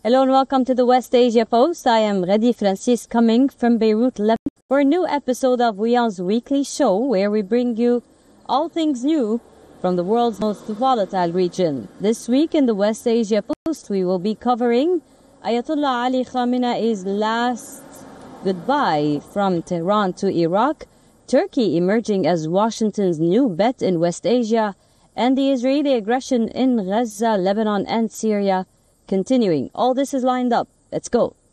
Hello and welcome to the West Asia Post. I am Redi Francis coming from Beirut, Lebanon for a new episode of WION's weekly show where we bring you all things new from the world's most volatile region. This week in the West Asia Post we will be covering Ayatollah Ali Khamenei's last goodbye from Tehran to Iraq, Turkey emerging as Washington's new bet in West Asia, and the Israeli aggression in Gaza, Lebanon and Syria continuing. All this is lined up. Let's go.